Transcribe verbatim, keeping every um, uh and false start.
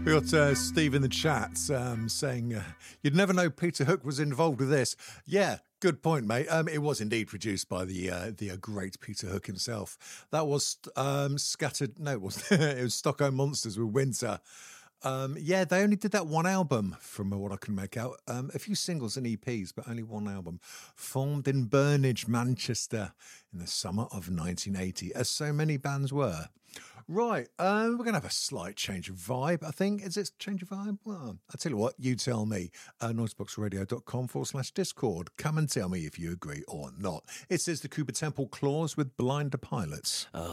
We got uh, Steve in the chat um, saying, uh, you'd never know Peter Hook was involved with this. Yeah, good point, mate. Um, it was indeed produced by the uh, the uh, great Peter Hook himself. That was um, Scattered... No, it wasn't. It was Stockholm Monsters with Winter. Um, yeah, they only did that one album, from what I can make out. Um, a few singles and E Ps, but only one album. Formed in Burnage, Manchester, in the summer of nineteen eighty, as so many bands were. Right, uh, we're going to have a slight change of vibe, I think. Is it change of vibe? Well, I'll tell you what, you tell me. Uh, noiseboxradio.com forward slash Discord. Come and tell me if you agree or not. It says the Cooper Temple Claws with Blind Pilots. Oh.